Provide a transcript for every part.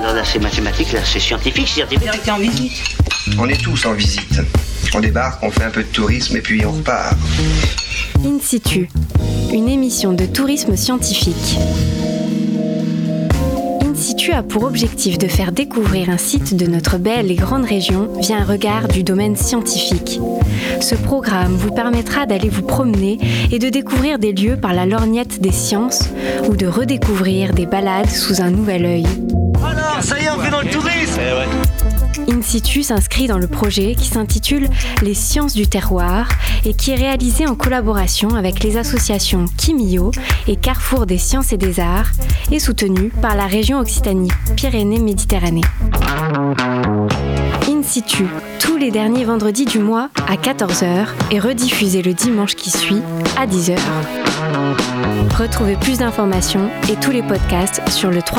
là c'est mathématique, là c'est scientifique. T'es en visite. On est tous en visite. On débarque, on fait un peu de tourisme et puis on repart. In situ, une émission de tourisme scientifique. In situ a pour objectif de faire découvrir un site de notre belle et grande région via un regard du domaine scientifique. Ce programme vous permettra d'aller vous promener et de découvrir des lieux par la lorgnette des sciences ou de redécouvrir des balades sous un nouvel œil. Alors, ça y est, on fait dans le tourisme. In situ s'inscrit dans le projet qui s'intitule Les Sciences du Terroir et qui est réalisé en collaboration avec les associations Kimio et Carrefour des Sciences et des Arts et soutenu par la région Occitanie-Pyrénées-Méditerranée. In situ, tous les derniers vendredis du mois à 14h et rediffusé le dimanche qui suit à 10h. Retrouvez plus d'informations et tous les podcasts sur le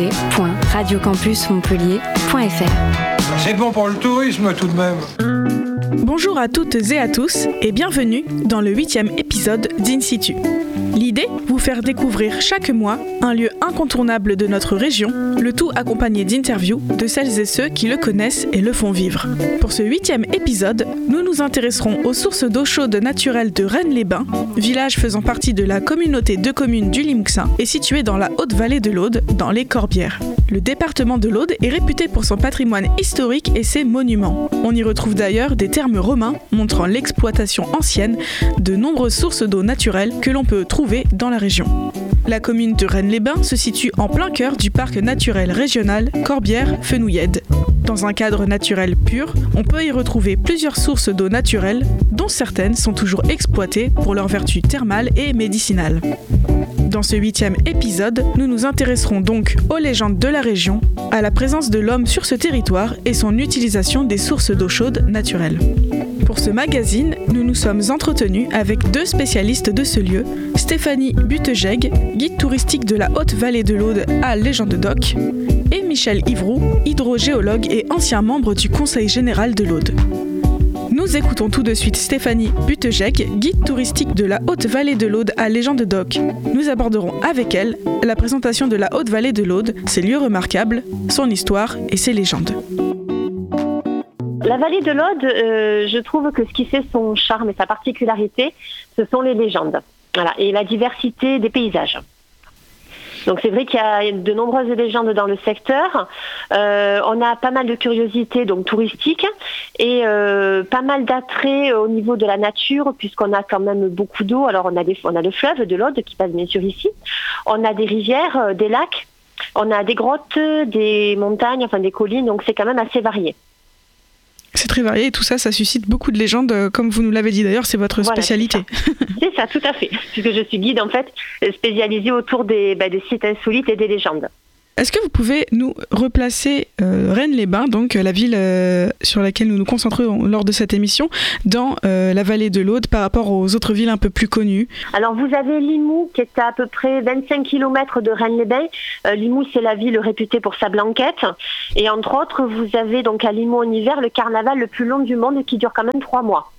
www.radiocampusmontpellier.fr. C'est bon pour le tourisme tout de même. Bonjour à toutes et à tous et bienvenue dans le 8e épisode d'In situ. L'idée, vous faire découvrir chaque mois un lieu incontournable de notre région, le tout accompagné d'interviews de celles et ceux qui le connaissent et le font vivre. Pour ce 8e épisode, nous nous intéresserons aux sources d'eau chaude naturelle de Rennes-les-Bains, village faisant partie de la communauté de communes du Limousin et situé dans la haute vallée de l'Aude, dans les Corbières. Le département de l'Aude est réputé pour son patrimoine historique et ses monuments. On y retrouve d'ailleurs des termes romains montrant l'exploitation ancienne de nombreuses sources d'eau naturelle que l'on peut trouver dans la région. La commune de Rennes-les-Bains se situe en plein cœur du parc naturel régional Corbières-Fenouillèdes. Dans un cadre naturel pur, on peut y retrouver plusieurs sources d'eau naturelle, dont certaines sont toujours exploitées pour leurs vertus thermales et médicinales. Dans ce 8e épisode, nous nous intéresserons donc aux légendes de la région, à la présence de l'homme sur ce territoire et son utilisation des sources d'eau chaude naturelles. Pour ce magazine, nous nous sommes entretenus avec deux spécialistes de ce lieu, Stéphanie Butejeg, guide touristique de la haute vallée de l'Aude à Légende Doc, et Michel Ivroux, hydrogéologue et ancien membre du Conseil général de l'Aude. Nous écoutons tout de suite Stéphanie Butejeg, guide touristique de la haute vallée de l'Aude à Légende Doc. Nous aborderons avec elle la présentation de la haute vallée de l'Aude, ses lieux remarquables, son histoire et ses légendes. La vallée de l'Aude, je trouve que ce qui fait son charme et sa particularité, ce sont les légendes, voilà, et la diversité des paysages. Donc c'est vrai qu'il y a de nombreuses légendes dans le secteur. On a pas mal de curiosités donc touristiques et pas mal d'attraits au niveau de la nature puisqu'on a quand même beaucoup d'eau. Alors on a le fleuve de l'Aude qui passe bien sûr ici. On a des rivières, des lacs. On a des grottes, des montagnes, enfin des collines. Donc c'est quand même assez varié. C'est très varié et tout ça, ça suscite beaucoup de légendes, comme vous nous l'avez dit d'ailleurs, c'est votre spécialité. C'est ça, tout à fait, puisque je suis guide en fait spécialisée autour des sites insolites et des légendes. Est-ce que vous pouvez nous replacer Rennes-les-Bains, donc la ville sur laquelle nous nous concentrons lors de cette émission, dans la vallée de l'Aude par rapport aux autres villes un peu plus connues? Alors vous avez Limoux qui est à peu près 25 km de Rennes-les-Bains. Limoux c'est la ville réputée pour sa blanquette. Et entre autres vous avez donc à Limoux en hiver le carnaval le plus long du monde qui dure quand même 3 mois.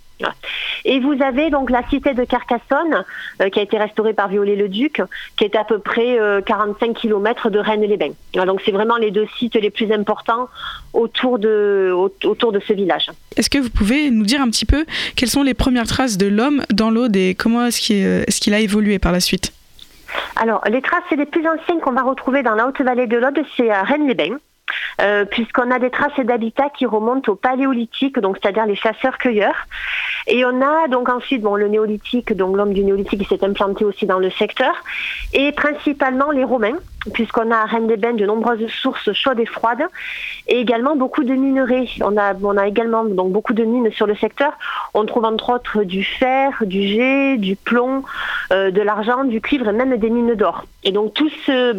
Et vous avez donc la cité de Carcassonne qui a été restaurée par Viollet-le-Duc qui est à peu près 45 km de Rennes-les-Bains. Donc c'est vraiment les deux sites les plus importants autour de ce village. Est-ce que vous pouvez nous dire un petit peu quelles sont les premières traces de l'homme dans l'Aude et comment est-ce qu'il a évolué par la suite? Alors les traces les plus anciennes qu'on va retrouver dans la haute vallée de l'Aude, c'est à Rennes-les-Bains. Puisqu'on a des traces d'habitat qui remontent au paléolithique, donc c'est-à-dire les chasseurs-cueilleurs. Et on a donc ensuite le néolithique, donc l'homme du néolithique qui s'est implanté aussi dans le secteur, et principalement les Romains, puisqu'on a à Rennes-les-Bains de nombreuses sources chaudes et froides, et également beaucoup de minerais. On a également donc beaucoup de mines sur le secteur. On trouve entre autres du fer, du jet, du plomb, de l'argent, du cuivre et même des mines d'or. Et donc tous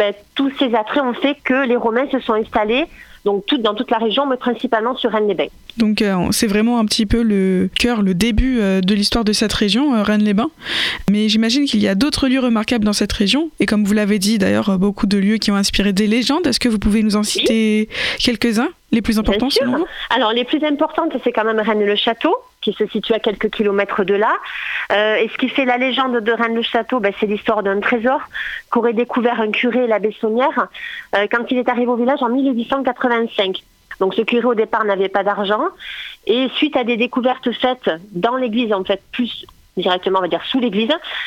ces attraits ont fait que les Romains se sont installés donc dans toute la région, mais principalement sur Rennes-les-Bains. Donc c'est vraiment un petit peu le cœur, le début de l'histoire de cette région, Rennes-les-Bains. Mais j'imagine qu'il y a d'autres lieux remarquables dans cette région. Et comme vous l'avez dit d'ailleurs, beaucoup de lieux qui ont inspiré des légendes. Est-ce que vous pouvez nous en citer quelques-uns, les plus importants selon vous? Alors les plus importantes, c'est quand même Rennes-le-Château. qui se situe à quelques kilomètres de là. Et ce qui fait la légende de Rennes-le-Château, c'est l'histoire d'un trésor qu'aurait découvert un curé, l'abbé Saunière, quand il est arrivé au village en 1885. Donc ce curé au départ n'avait pas d'argent et suite à des découvertes faites dans l'église, en fait plus directement on va dire sous l'église,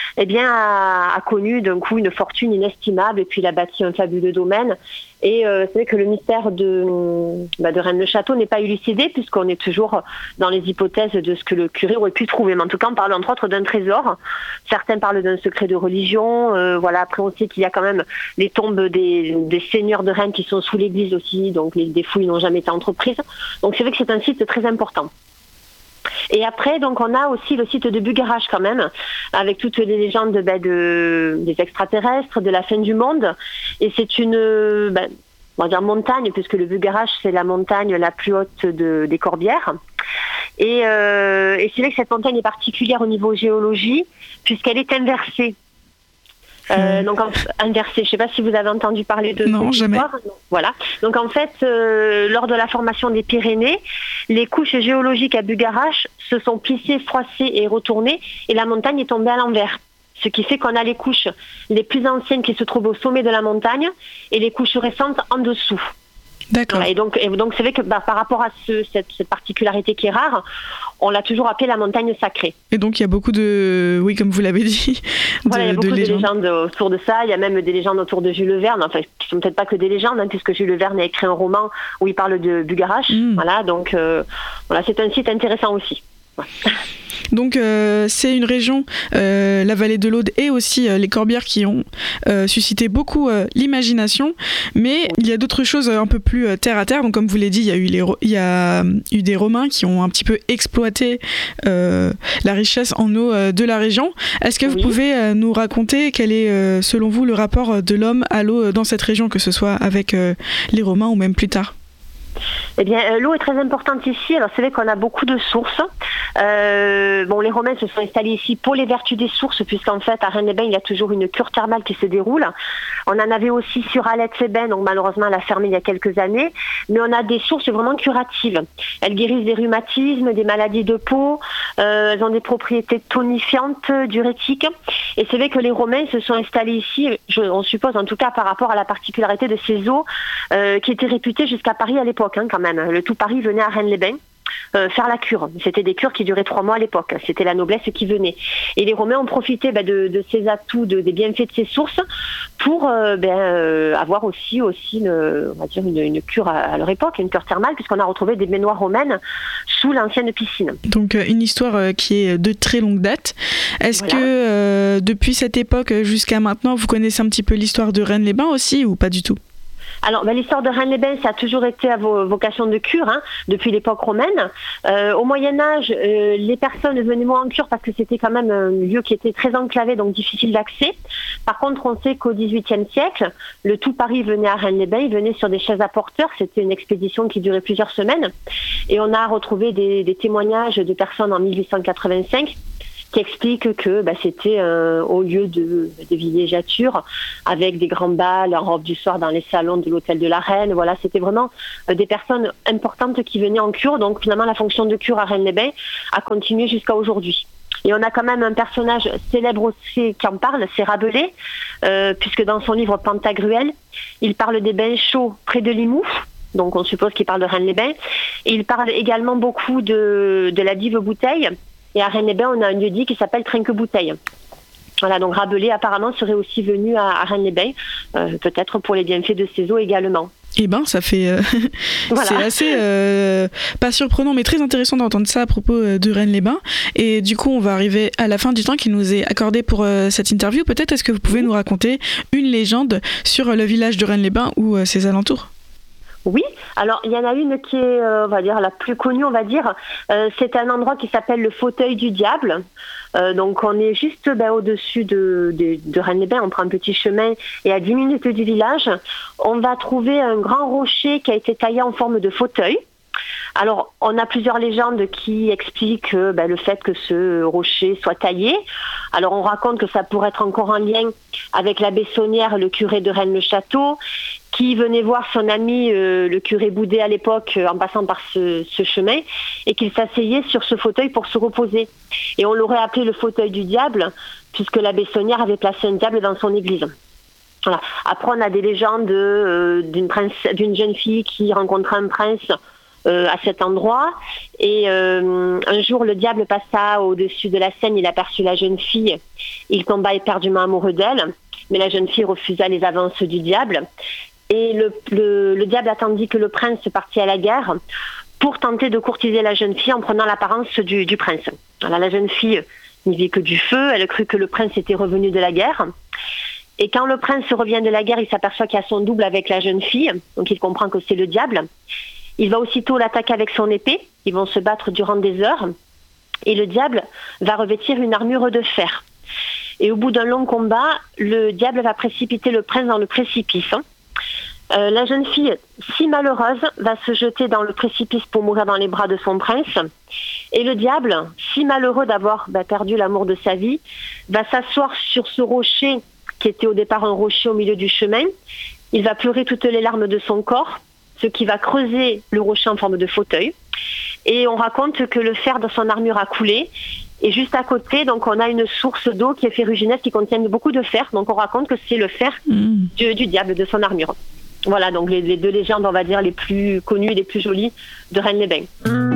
a connu d'un coup une fortune inestimable et puis il a bâti un fabuleux domaine. Et c'est vrai que le mystère de Rennes-le-Château n'est pas élucidé puisqu'on est toujours dans les hypothèses de ce que le curé aurait pu trouver. Mais en tout cas, on parle entre autres d'un trésor. Certains parlent d'un secret de religion. Après, on sait qu'il y a quand même les tombes des seigneurs de Rennes qui sont sous l'église aussi. Donc, des fouilles n'ont jamais été entreprises. Donc, c'est vrai que c'est un site très important. Et après, donc, on a aussi le site de Bugarache quand même, avec toutes les légendes des extraterrestres, de la fin du monde. Et c'est une on va dire montagne, puisque le Bugarache, c'est la montagne la plus haute des Corbières. Et c'est vrai que cette montagne est particulière au niveau géologie, puisqu'elle est inversée. Donc inversée, je ne sais pas si vous avez entendu parler de non, cette jamais. histoire. Non, voilà. Donc en fait, lors de la formation des Pyrénées, les couches géologiques à Bugarache se sont plissées, froissées et retournées, et la montagne est tombée à l'envers. Ce qui fait qu'on a les couches les plus anciennes qui se trouvent au sommet de la montagne et les couches récentes en dessous. D'accord. Voilà, et donc c'est vrai que par rapport à cette particularité qui est rare, on l'a toujours appelée la montagne sacrée. Et donc il y a beaucoup de, oui comme vous l'avez dit, il y a beaucoup de légendes autour de ça. Il y a même des légendes autour de Jules Verne, enfin qui sont peut-être pas que des légendes, puisque Jules Verne a écrit un roman où il parle de Bugarache. Voilà, donc c'est un site intéressant aussi. Ouais. Donc c'est une région, la vallée de l'Aude et aussi les Corbières qui ont suscité beaucoup l'imagination, mais il y a d'autres choses un peu plus terre à terre. Donc comme vous l'avez dit, il y a eu des Romains qui ont un petit peu exploité la richesse en eau de la région. Est-ce que vous pouvez nous raconter quel est selon vous le rapport de l'homme à l'eau dans cette région, que ce soit avec les Romains ou même plus tard ? Eh bien, l'eau est très importante ici. Alors, c'est vrai qu'on a beaucoup de sources. Les Romains se sont installés ici pour les vertus des sources, puisqu'en fait, à Rennes-les-Bains, il y a toujours une cure thermale qui se déroule. On en avait aussi sur Alette-les-Bains, donc malheureusement, elle a fermé il y a quelques années. Mais on a des sources vraiment curatives. Elles guérissent des rhumatismes, des maladies de peau. Elles ont des propriétés tonifiantes, diurétiques. Et c'est vrai que les Romains se sont installés ici, on suppose en tout cas par rapport à la particularité de ces eaux, qui étaient réputées jusqu'à Paris à l'époque. Quand même. Le tout Paris venait à Rennes-les-Bains faire la cure. C'était des cures qui duraient 3 mois à l'époque. C'était la noblesse qui venait. Et les Romains ont profité de ces atouts, des bienfaits de ces sources pour avoir aussi une cure à leur époque, une cure thermale, puisqu'on a retrouvé des baignoires romaines sous l'ancienne piscine. Donc une histoire qui est de très longue date. Est-ce que depuis cette époque jusqu'à maintenant, vous connaissez un petit peu l'histoire de Rennes-les-Bains aussi ou pas du tout ? Alors, l'histoire de Rennes-les-Bains, ça a toujours été à vocation de cure, depuis l'époque romaine. Au Moyen-Âge, les personnes venaient moins en cure parce que c'était quand même un lieu qui était très enclavé, donc difficile d'accès. Par contre, on sait qu'au XVIIIe siècle, le tout Paris venait à Rennes-les-Bains, il venait sur des chaises à porteurs. C'était une expédition qui durait plusieurs semaines. Et on a retrouvé des témoignages de personnes en 1885 qui explique que c'était au lieu de villégiature avec des grands bals en robe du soir dans les salons de l'hôtel de la Reine. Voilà, c'était vraiment des personnes importantes qui venaient en cure. Donc finalement, la fonction de cure à Rennes-les-Bains a continué jusqu'à aujourd'hui. Et on a quand même un personnage célèbre aussi qui en parle, c'est Rabelais, puisque dans son livre Pantagruel, il parle des bains chauds près de Limoux. Donc on suppose qu'il parle de Rennes-les-Bains. Et il parle également beaucoup de la dive Bouteille. Et à Rennes-les-Bains, on a un lieu-dit qui s'appelle Trinque-Bouteille. Voilà, donc Rabelais apparemment serait aussi venu à Rennes-les-Bains, peut-être pour les bienfaits de ces eaux également. Eh ben, ça fait... Voilà. C'est assez, pas surprenant, mais très intéressant d'entendre ça à propos de Rennes-les-Bains. Et du coup, on va arriver à la fin du temps qui nous est accordé pour cette interview. Peut-être est-ce que vous pouvez nous raconter une légende sur le village de Rennes-les-Bains ou ses alentours ? Oui, alors il y en a une qui est, on va dire, la plus connue, on va dire. C'est un endroit qui s'appelle le Fauteuil du Diable. Donc on est juste au-dessus de Rennes-les-Bains, on prend un petit chemin et à 10 minutes du village, on va trouver un grand rocher qui a été taillé en forme de fauteuil. Alors, on a plusieurs légendes qui expliquent le fait que ce rocher soit taillé. Alors, on raconte que ça pourrait être encore en lien avec l'abbé Saunière, le curé de Rennes-le-Château, qui venait voir son ami, le curé Boudet à l'époque, en passant par ce chemin, et qu'il s'asseyait sur ce fauteuil pour se reposer. Et on l'aurait appelé le fauteuil du diable, puisque l'abbé Saunière avait placé un diable dans son église. Voilà. Après, on a des légendes d'une jeune fille qui rencontra un prince à cet endroit. Et un jour, le diable passa au-dessus de la scène, il aperçut la jeune fille. Il tomba éperdument amoureux d'elle, mais la jeune fille refusa les avances du diable. Et le diable attendit que le prince partit à la guerre pour tenter de courtiser la jeune fille en prenant l'apparence du prince. Alors, la jeune fille n'y vit que du feu, elle crut que le prince était revenu de la guerre. Et quand le prince revient de la guerre, il s'aperçoit qu'il y a son double avec la jeune fille, donc il comprend que c'est le diable. Il va aussitôt l'attaquer avec son épée, ils vont se battre durant des heures, et le diable va revêtir une armure de fer. Et au bout d'un long combat, le diable va précipiter le prince dans le précipice. La jeune fille, si malheureuse, va se jeter dans le précipice pour mourir dans les bras de son prince. Et le diable, si malheureux d'avoir perdu l'amour de sa vie, va s'asseoir sur ce rocher qui était au départ un rocher au milieu du chemin. Il va pleurer toutes les larmes de son corps, ce qui va creuser le rocher en forme de fauteuil. Et on raconte que le fer de son armure a coulé. Et juste à côté, donc, on a une source d'eau qui est ferrugineuse, qui contient beaucoup de fer. Donc on raconte que c'est le fer du diable, de son armure. Voilà, donc les deux légendes, on va dire, les plus connues et les plus jolies de Rennes-les-Bains.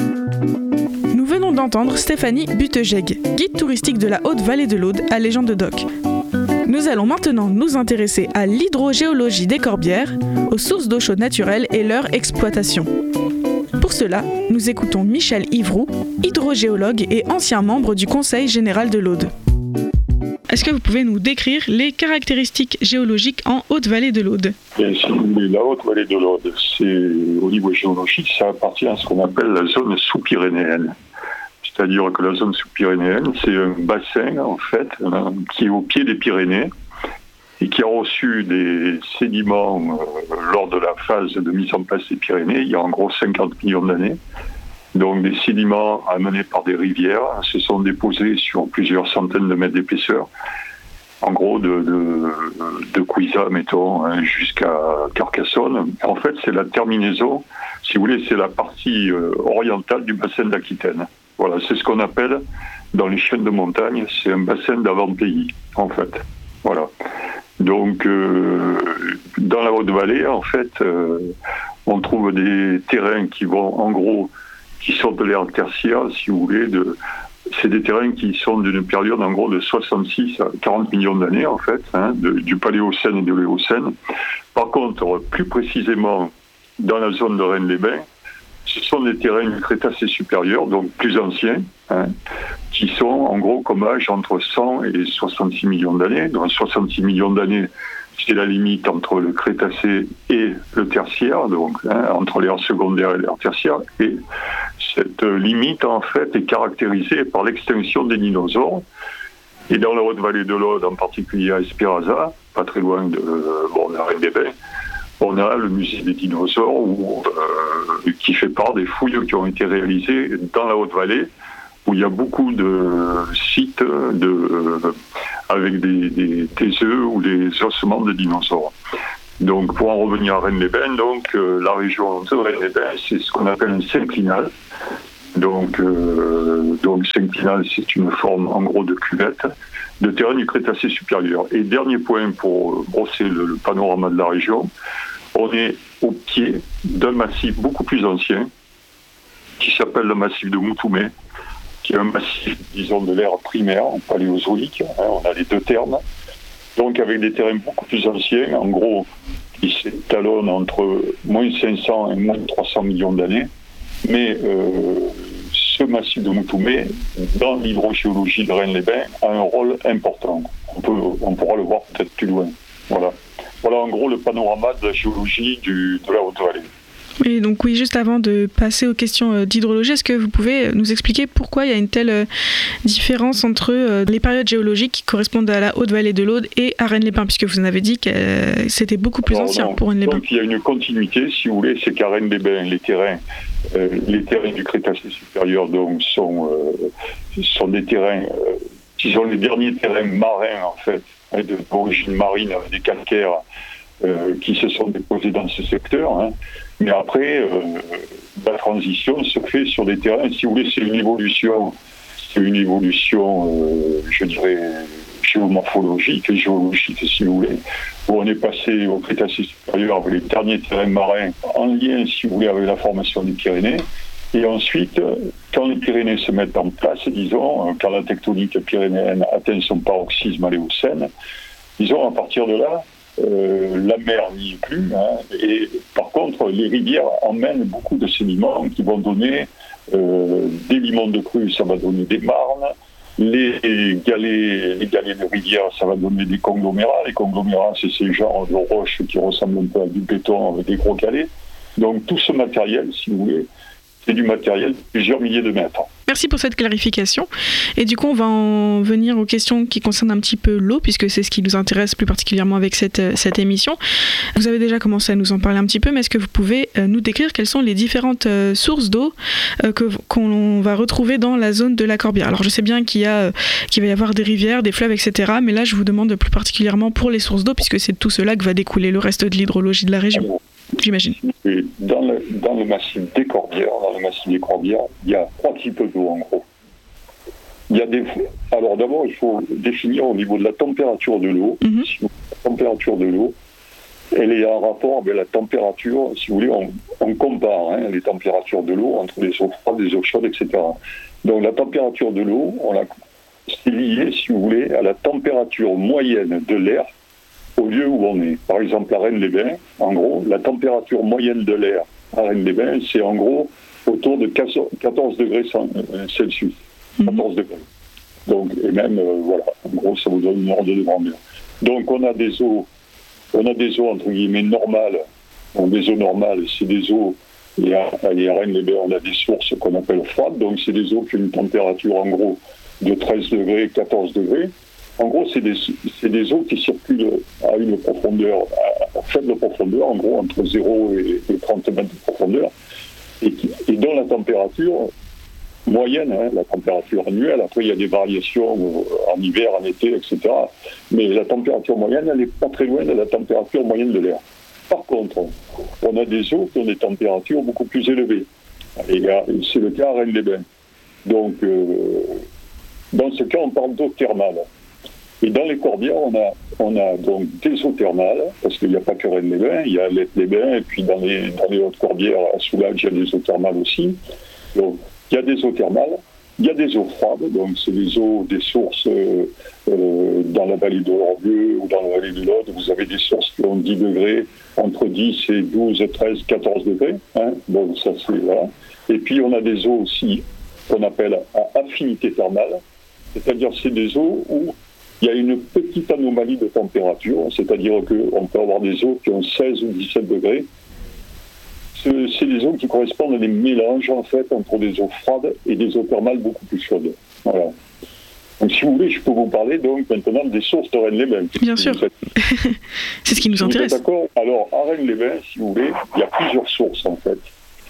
Nous venons d'entendre Stéphanie Buttegeg, guide touristique de la Haute-Vallée de l'Aude à Légende-Doc. Nous allons maintenant nous intéresser à l'hydrogéologie des Corbières, aux sources d'eau chaude naturelle et leur exploitation. Pour cela, nous écoutons Michel Ivroux, hydrogéologue et ancien membre du Conseil général de l'Aude. Est-ce que vous pouvez nous décrire les caractéristiques géologiques en Haute-Vallée de l'Aude ? La Haute-Vallée de l'Aude, c'est, au niveau géologique, ça appartient à ce qu'on appelle la zone sous-pyrénéenne. C'est-à-dire que la zone sous-pyrénéenne, c'est un bassin, en fait, qui est au pied des Pyrénées et qui a reçu des sédiments lors de la phase de mise en place des Pyrénées, il y a en gros 50 millions d'années. Donc des sédiments amenés par des rivières se sont déposés sur plusieurs centaines de mètres d'épaisseur, en gros de Couisa, mettons, jusqu'à Carcassonne. En fait, c'est la terminaison, si vous voulez, c'est la partie orientale du bassin d'Aquitaine. Voilà, c'est ce qu'on appelle, dans les chaînes de montagne, c'est un bassin d'avant-pays, en fait. Voilà. Donc, dans la Haute-Vallée, en fait, on trouve des terrains qui vont, en gros, qui sont de l'ère tertiaire, si vous voulez. C'est des terrains qui sont d'une période, en gros, de 66 à 40 millions d'années, en fait, du Paléocène et de l'Éocène. Par contre, plus précisément, dans la zone de Rennes-les-Bains, ce sont des terrains du Crétacé supérieur, donc plus anciens, qui sont en gros comme âge entre 100 et 66 millions d'années. Donc 66 millions d'années, c'est la limite entre le Crétacé et le tertiaire, donc entre l'ère secondaire et l'ère tertiaire. Et cette limite, en fait, est caractérisée par l'extinction des dinosaures. Et dans la Haute-Vallée de l'Aude, en particulier à Espéraza, pas très loin de Rennes-les-Bains, on a le musée des dinosaures qui fait part des fouilles qui ont été réalisées dans la Haute-Vallée, où il y a beaucoup de sites avec des œufs ou des ossements de dinosaures. Donc, pour en revenir à Rennes-les-Bains, la région de Rennes-les-Bains, c'est ce qu'on appelle un synclinal. Donc synclinal, c'est une forme en gros de cuvette de terrain du Crétacé supérieur. Et dernier point pour brosser le panorama de la région, on est au pied d'un massif beaucoup plus ancien qui s'appelle le massif de Moutoumé, qui est un massif, disons, de l'ère primaire, paléozoïque, on a les deux termes, donc avec des terrains beaucoup plus anciens, en gros, qui s'étalonnent entre moins 500 et moins 300 millions d'années, mais ce massif de Moutoumé, dans l'hydrogéologie de Rennes-les-Bains, a un rôle important. On pourra le voir peut-être plus loin. Voilà en gros le panorama de la géologie de la Haute-Vallée. Et donc oui, juste avant de passer aux questions d'hydrologie, est-ce que vous pouvez nous expliquer pourquoi il y a une telle différence entre les périodes géologiques qui correspondent à la Haute-Vallée de l'Aude et à Rennes-les-Bains, puisque vous en avez dit que c'était beaucoup plus ancien pour Rennes-les-Bains. Donc il y a une continuité, si vous voulez, c'est qu'à Rennes-les-Bains, les terrains du Crétacé supérieur donc, sont des terrains qui sont les derniers terrains marins, en fait, d'origine marine avec des calcaires qui se sont déposés dans ce secteur. Hein. Mais après, la transition se fait sur des terrains, si vous voulez, c'est une évolution, je dirais, géomorphologique et géologique, si vous voulez, où on est passé au Crétacé supérieur avec les derniers terrains marins en lien, si vous voulez, avec la formation des Pyrénées. Et ensuite, quand les Pyrénées se mettent en place, disons, quand la tectonique pyrénéenne atteint son paroxysme à l'Éocène, disons, à partir de là, la mer n'y est plus. Hein, et par contre, les rivières emmènent beaucoup de sédiments qui vont donner des limons de crue, ça va donner des marnes. Les galets de rivière, ça va donner des conglomérats. Les conglomérats, c'est ces genres de roches qui ressemblent un peu à du béton avec des gros galets. Donc tout ce matériel, si vous voulez, c'est du matériel de plusieurs milliers de mètres. Merci pour cette clarification. Et du coup, on va en venir aux questions qui concernent un petit peu l'eau, puisque c'est ce qui nous intéresse plus particulièrement avec cette émission. Vous avez déjà commencé à nous en parler un petit peu, mais est-ce que vous pouvez nous décrire quelles sont les différentes sources d'eau qu'on va retrouver dans la zone de la Corbière? Alors, je sais bien qu'il va y avoir des rivières, des fleuves, etc. Mais là, je vous demande plus particulièrement pour les sources d'eau, puisque c'est de tout cela que va découler le reste de l'hydrologie de la région. J'imagine. Et dans le massif des Corbières, il y a 3 types d'eau en gros. Alors d'abord, il faut définir au niveau de la température de l'eau. La température de l'eau, elle est en rapport avec la température, si vous voulez, on compare les températures de l'eau entre des eaux froides, des eaux chaudes, etc. Donc la température de l'eau, c'est lié, si vous voulez, à la température moyenne de l'air au lieu où on est. Par exemple, à Rennes-les-Bains, en gros, la température moyenne de l'air à Rennes-les-Bains, c'est en gros autour de 14 degrés Celsius. 14 degrés. Donc, et même, voilà, en gros, ça vous donne une ordre de grandeur. Donc, on a des eaux, entre guillemets, normales. Donc, des eaux normales, c'est des eaux, et à Rennes-les-Bains, on a des sources qu'on appelle froides, donc c'est des eaux qui ont une température, en gros, de 13 degrés, 14 degrés. En gros, c'est des eaux qui circulent à une profondeur, à faible profondeur, en gros, entre 0 et 30 mètres de profondeur, et dont la température moyenne, la température annuelle, après il y a des variations en hiver, en été, etc. Mais la température moyenne, elle n'est pas très loin de la température moyenne de l'air. Par contre, on a des eaux qui ont des températures beaucoup plus élevées. Et c'est le cas à Rennes-les-Bains. Donc, dans ce cas, on parle d'eau thermale. Et dans les Corbières, on a donc des eaux thermales, parce qu'il n'y a pas que Rennes-les-Bains, il y a l'Être-les-Bains, et puis dans les Hautes-Corbières, à Soulages, il y a des eaux thermales aussi. Donc, il y a des eaux thermales, il y a des eaux froides, donc c'est des eaux, des sources dans la vallée de l'Orbieu ou dans la vallée de l'Aude, vous avez des sources qui ont 10 degrés, entre 10 et 12, 13, 14 degrés. Donc ça c'est voilà. Et puis on a des eaux aussi qu'on appelle à affinité thermale, c'est-à-dire c'est des eaux où il y a une petite anomalie de température, c'est-à-dire qu'on peut avoir des eaux qui ont 16 ou 17 degrés. C'est des eaux qui correspondent à des mélanges, en fait, entre des eaux froides et des eaux thermales beaucoup plus chaudes. Voilà. Donc, si vous voulez, je peux vous parler donc maintenant des sources de Rennes-les-Bains. Bien sûr. C'est ce qui nous intéresse. D'accord. Alors, à Rennes-les-Bains, si vous voulez, il y a plusieurs sources, en fait.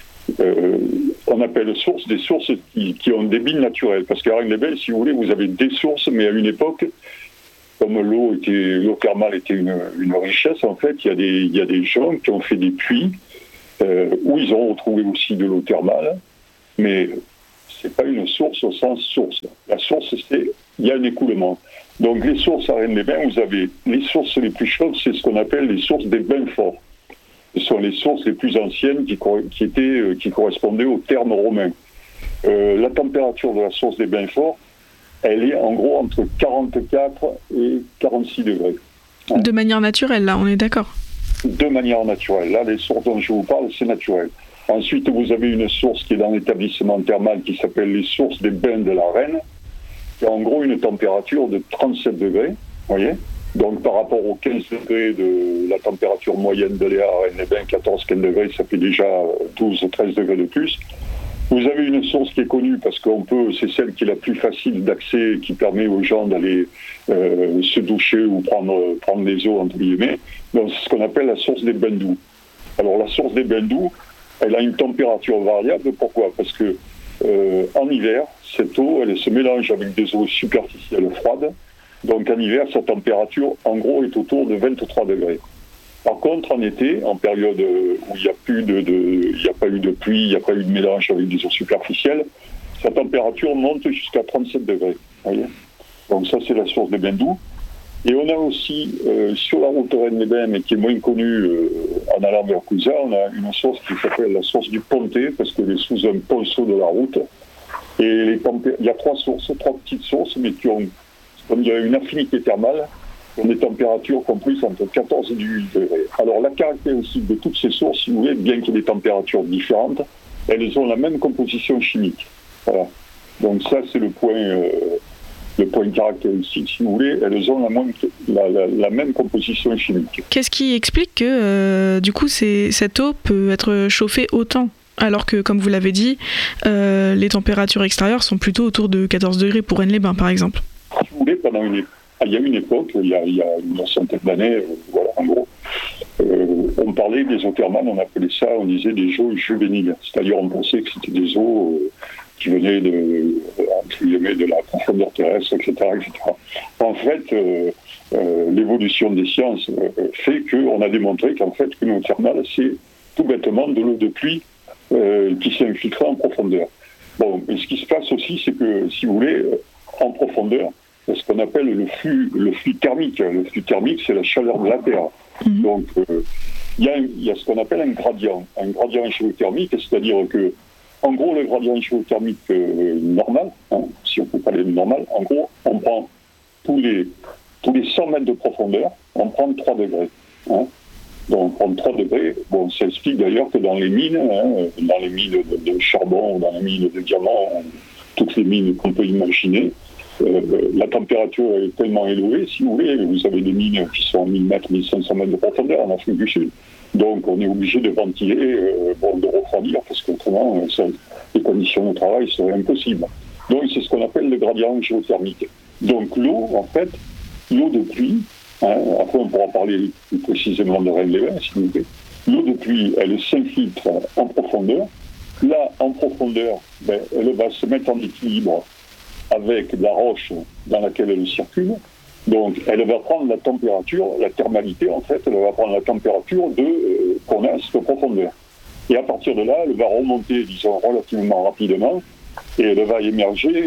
On appelle sources des sources qui ont des billes naturelles. Parce qu'à Rennes-les-Bains, si vous voulez, vous avez des sources, mais à une époque, comme l'eau thermale était une richesse, en fait, il y a des gens qui ont fait des puits où ils ont retrouvé aussi de l'eau thermale, mais c'est pas une source au sens source. La source, il y a un écoulement. Donc les sources à Rennes-les-Bains, vous avez les sources les plus chaudes, c'est ce qu'on appelle les sources des bains forts. Ce sont les sources les plus anciennes qui correspondaient aux termes romains. La température de la source des bains forts, elle est en gros entre 44 et 46 degrés. De manière naturelle, là, on est d'accord. De manière naturelle. Là, les sources dont je vous parle, c'est naturel. Ensuite, vous avez une source qui est dans l'établissement thermal qui s'appelle les sources des bains de la Reine, qui a en gros une température de 37 degrés, voyez. Donc, par rapport aux 15 degrés de la température moyenne de l'air à Rennes-les-Bains, 14-15 degrés, ça fait déjà 12-13 degrés de plus. Vous avez une source qui est connue parce c'est celle qui est la plus facile d'accès, qui permet aux gens d'aller se doucher ou prendre les eaux, entre guillemets. Donc, c'est ce qu'on appelle la source des bains d'eau. Alors, la source des bains d'eau, elle a une température variable. Pourquoi ? Parce que en hiver, cette eau, elle se mélange avec des eaux superficielles froides. Donc, en hiver, sa température, en gros, est autour de 23 degrés. Par contre, en été, en période où il n'y a pas eu de pluie, il n'y a pas eu de mélange avec des eaux superficielles, sa température monte jusqu'à 37 degrés. Voyez, donc ça, c'est la source de bain d'eau. Et on a aussi, sur la route Rennes-les-Bains, mais qui est moins connue en allant vers Couza, on a une source qui s'appelle la source du Pontet, parce qu'elle est sous un ponceau de la route. Et il y a trois petites sources, mais qui ont une affinité thermale, qui ont des températures comprises entre 14 et 18 degrés. Alors la caractéristique de toutes ces sources, si vous voulez, bien qu'il y ait des températures différentes, elles ont la même composition chimique. Voilà. Donc ça, c'est le point caractéristique, si vous voulez, elles ont la même composition chimique. Qu'est-ce qui explique que, du coup, cette eau peut être chauffée autant ? Alors que, comme vous l'avez dit, les températures extérieures sont plutôt autour de 14 degrés pour Rennes-les-Bains, par exemple. Si vous voulez, il y a une époque, il y a une centaine d'années, voilà, en gros, on parlait des eaux thermales, on disait des eaux juvéniles. C'est-à-dire, on pensait que c'était des eaux qui venaient de la profondeur terrestre, etc., etc. En fait, l'évolution des sciences fait qu'on a démontré qu'en fait, une eau thermale, c'est tout bêtement de l'eau de pluie qui s'est infiltrée en profondeur. Bon, et ce qui se passe aussi, c'est que, si vous voulez, en profondeur, c'est ce qu'on appelle le flux thermique. Le flux thermique, c'est la chaleur de la Terre. Donc, il y a ce qu'on appelle un gradient géothermique, c'est-à-dire que, en gros, le gradient géothermique normal, si on peut parler de normal, en gros, on prend tous les 100 mètres de profondeur, on prend 3 degrés. Donc, prendre 3 degrés, bon, ça explique d'ailleurs que dans les mines de charbon, ou dans les mines de diamants, toutes les mines qu'on peut imaginer, la température est tellement élevée, si vous voulez, vous avez des mines qui sont à 1000 mètres, 1500 mètres de profondeur en Afrique du Sud. Donc, on est obligé de ventiler, de refroidir, parce qu'autrement, les conditions de travail seraient impossibles. Donc, c'est ce qu'on appelle le gradient géothermique. Donc, l'eau, en fait, l'eau de pluie, après on pourra parler plus précisément de Rennes-les-Bains, si vous voulez. L'eau de pluie, elle s'infiltre en profondeur. Là, en profondeur, elle va se mettre en équilibre avec la roche dans laquelle elle circule. Donc, elle va prendre la température, la thermalité, en fait, elle va prendre la température qu'on a à cette profondeur. Et à partir de là, elle va remonter, disons, relativement rapidement, et elle va émerger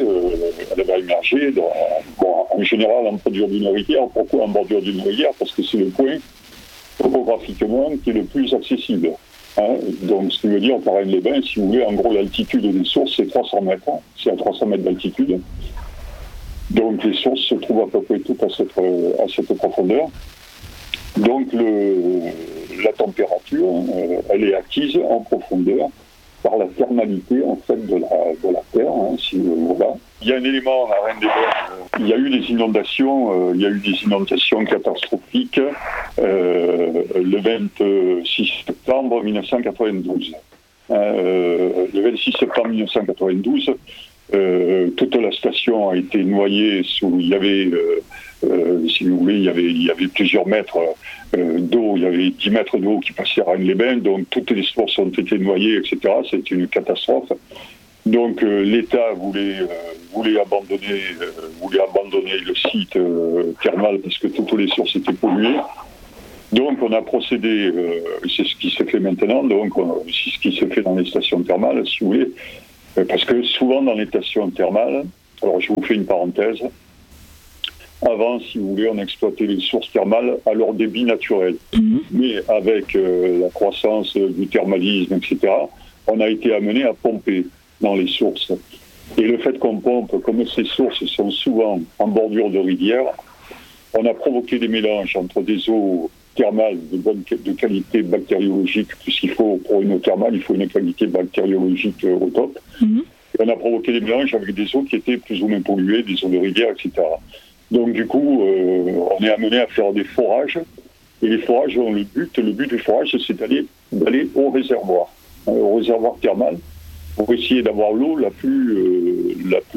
en général en bordure d'une rivière. Pourquoi en bordure d'une rivière ? Parce que c'est le point, topographiquement, qui est le plus accessible. Donc, ce qui veut dire, par Rennes-les-Bains, si vous voulez, en gros, l'altitude des sources, c'est 300 mètres. C'est à 300 mètres d'altitude. Donc, les sources se trouvent à peu près toutes à cette profondeur. Donc, la température, elle est acquise en profondeur par la thermalité, en fait, de la Terre, voilà. Il y a un élément à Rennes-les-Bains, il y a eu des inondations catastrophiques le 26 septembre 1992. Le 26 septembre 1992, toute la station a été noyée il y avait, si vous voulez, il y avait plusieurs mètres d'eau, il y avait 10 mètres d'eau qui passaient à Rennes-les-Bains, donc toutes les sources ont été noyées, etc. C'est une catastrophe. Donc l'État voulait abandonner le site thermal parce que toutes les sources étaient polluées. Donc on a procédé, c'est ce qui se fait maintenant, donc c'est ce qui se fait dans les stations thermales, si vous voulez, parce que souvent dans les stations thermales, alors je vous fais une parenthèse, avant, si vous voulez, on exploitait les sources thermales à leur débit naturel. Mais avec la croissance du thermalisme, etc., on a été amené à pomper dans les sources. Et le fait qu'on pompe, comme ces sources sont souvent en bordure de rivière, on a provoqué des mélanges entre des eaux thermales de qualité bactériologique, puisqu'il faut, pour une eau thermale, il faut une qualité bactériologique au top. Et on a provoqué des mélanges avec des eaux qui étaient plus ou moins polluées, des eaux de rivière, etc. Donc du coup, on est amené à faire des forages. Et les forages ont le but du forage, c'est d'aller au réservoir thermal, pour essayer d'avoir l'eau la plus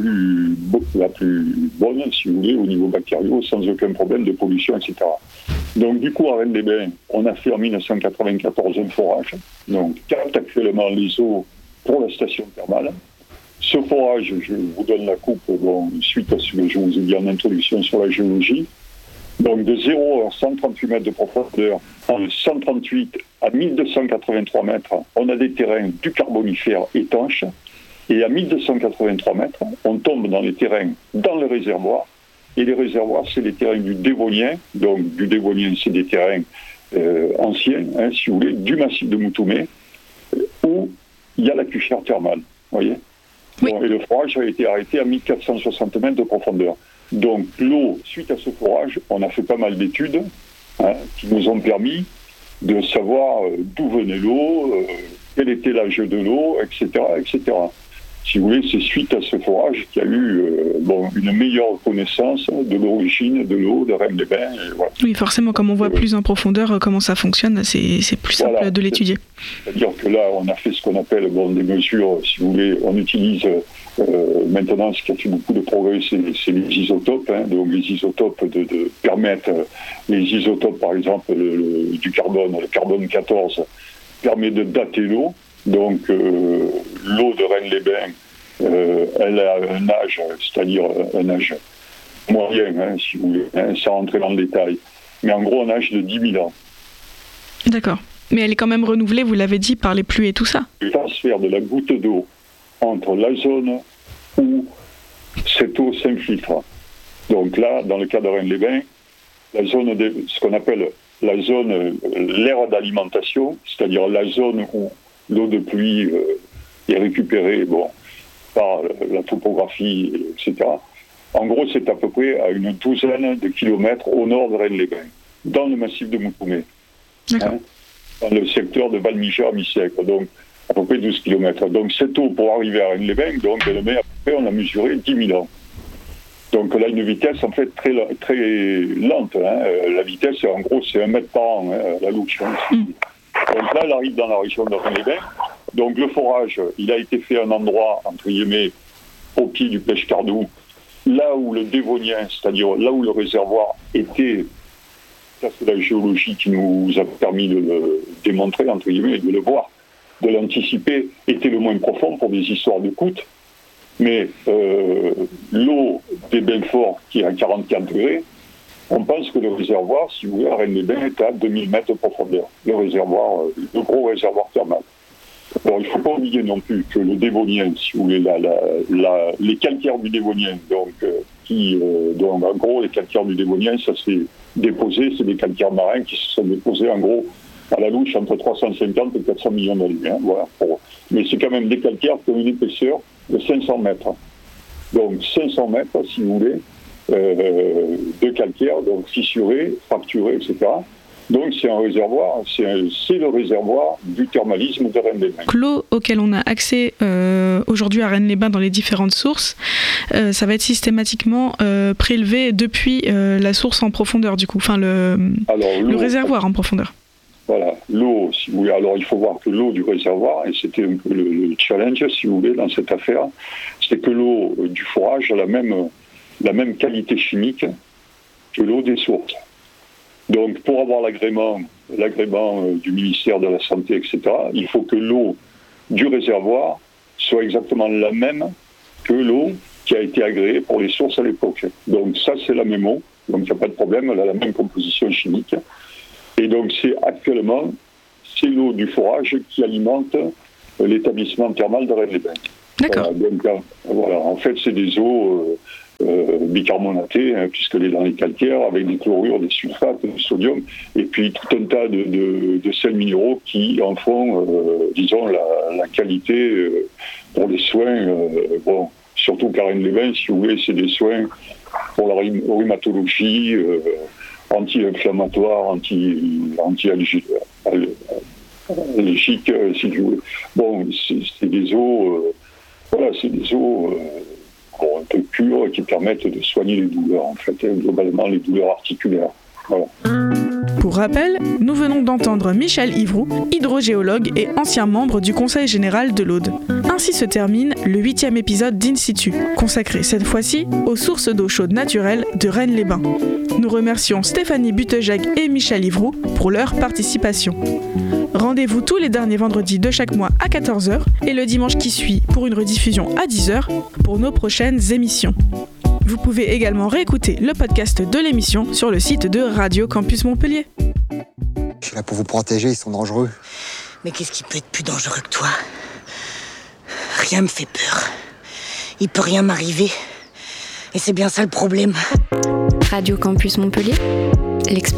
bonne, si vous voulez, au niveau bactériaux, sans aucun problème de pollution, etc. Donc du coup, à Rennes-les-Bains, on a fait en 1994 un forage, donc capte actuellement les eaux pour la station thermale. Ce forage, je vous donne la coupe, suite à ce que je vous ai dit en introduction sur la géologie. Donc de 0 à 138 mètres de profondeur, de 138 à 1283 mètres, on a des terrains du Carbonifère étanches. Et à 1283 mètres, on tombe dans les terrains, dans le réservoir. Et les réservoirs, c'est les terrains du Dévonien. Donc du Dévonien, c'est des terrains anciens, si vous voulez, du massif de Moutoumé, où il y a la cuchère thermale. Voyez. Oui. Bon, et le forage a été arrêté à 1460 mètres de profondeur. Donc l'eau, suite à ce forage, on a fait pas mal d'études qui nous ont permis de savoir d'où venait l'eau, quel était l'âge de l'eau, etc., etc. Si vous voulez, c'est suite à ce forage qu'il y a eu une meilleure connaissance de l'origine de l'eau de Rennes-les-Bains. Voilà. Oui, forcément, comme on voit plus en profondeur comment ça fonctionne, c'est plus simple de l'étudier. C'est-à-dire que là, on a fait ce qu'on appelle des mesures, si vous voulez, on utilise maintenant, ce qui a fait beaucoup de progrès, c'est les isotopes. Donc les isotopes de permettent, les isotopes par exemple du carbone, le carbone 14, permet de dater l'eau. Donc l'eau de Rennes-les-Bains, elle a un âge, c'est-à-dire un âge moyen, si vous voulez, sans rentrer dans le détail. Mais en gros, un âge de 10 000 ans. D'accord. Mais elle est quand même renouvelée, vous l'avez dit, par les pluies et tout ça. Le transfert de la goutte d'eau entre la zone où cette eau s'infiltre. Donc là, dans le cas de Rennes-les-Bains, la zone ce qu'on appelle la zone, l'aire d'alimentation, c'est-à-dire la zone où l'eau de pluie est récupérée par la topographie, etc. En gros, c'est à peu près à une douzaine de kilomètres au nord de Rennes-les-Bains, dans le massif de Moutoumé, dans le secteur de Valmiger-Missec, donc à peu près 12 kilomètres. Donc cette eau, pour arriver à Rennes-les-Bains, elle met à peu près, on a mesuré 10 000 ans. Donc là, une vitesse en fait très, très lente. La vitesse, en gros, c'est 1 mètre par an, la louche. Donc là, elle arrive dans la région de Rennes-les-Bains. Donc le forage, il a été fait à un endroit, entre guillemets, au pied du Pêche-Cardou, là où le Dévonien, c'est-à-dire là où le réservoir était, ça c'est la géologie qui nous a permis de le démontrer, entre guillemets, de le voir, de l'anticiper, était le moins profond pour des histoires de coûte. Mais l'eau des Bains-Forts, qui est à 44 degrés, on pense que le réservoir, si vous voulez, à Rennes-les-Bains, est à 2000 mètres de profondeur. Le réservoir, le gros réservoir thermal. Alors, il ne faut pas oublier non plus que le Dévonien, si vous voulez, les calcaires du Dévonien, donc en gros, les calcaires du Dévonien, ça s'est déposé, c'est des calcaires marins qui se sont déposés, en gros, à la louche entre 350 et 400 millions d'années. Voilà. Mais c'est quand même des calcaires qui ont une épaisseur de 500 mètres. Donc 500 mètres, si vous voulez, de calcaire, donc fissuré, fracturé, etc. Donc c'est un réservoir, c'est le réservoir du thermalisme de Rennes-les-Bains. L'eau auquel on a accès aujourd'hui à Rennes-les-Bains dans les différentes sources, ça va être systématiquement prélevé depuis la source en profondeur du coup, enfin le réservoir en profondeur. Voilà, l'eau, si vous voulez, alors il faut voir que l'eau du réservoir, et c'était un peu le challenge, si vous voulez, dans cette affaire, c'est que l'eau du forage a la même qualité chimique que l'eau des sources. Donc pour avoir l'agrément du ministère de la Santé, etc., il faut que l'eau du réservoir soit exactement la même que l'eau qui a été agréée pour les sources à l'époque. Donc ça, c'est la même eau, donc il n'y a pas de problème, elle a la même composition chimique. Et donc actuellement, c'est l'eau du forage qui alimente l'établissement thermal de Rennes-les-Bains. D'accord. Voilà, en fait, c'est des eaux bicarbonatées, puisqu'elle est dans les calcaires, avec des chlorures, des sulfates, du sodium, et puis tout un tas de sels minéraux qui en font, disons, la qualité pour les soins. Surtout qu'à Rennes-les-Bains, si vous voulez, c'est des soins pour la rhumatologie, anti-inflammatoire, anti-allergique, si vous voulez. Bon, c'est des eaux, c'est des eaux un peu pures qui permettent de soigner les douleurs, en fait, globalement les douleurs articulaires. Voilà. Pour rappel, nous venons d'entendre Michel Ivroux, hydrogéologue et ancien membre du Conseil général de l'Aude. Ainsi se termine le 8e épisode d'In Situ, consacré cette fois-ci aux sources d'eau chaude naturelles de Rennes-les-Bains. Nous remercions Stéphanie Butejeg et Michel Ivroux pour leur participation. Rendez-vous tous les derniers vendredis de chaque mois à 14h et le dimanche qui suit pour une rediffusion à 10h pour nos prochaines émissions. Vous pouvez également réécouter le podcast de l'émission sur le site de Radio Campus Montpellier. Je suis là pour vous protéger, ils sont dangereux. Mais qu'est-ce qui peut être plus dangereux que toi ? Rien me fait peur. Il peut rien m'arriver. Et c'est bien ça le problème. Radio Campus Montpellier,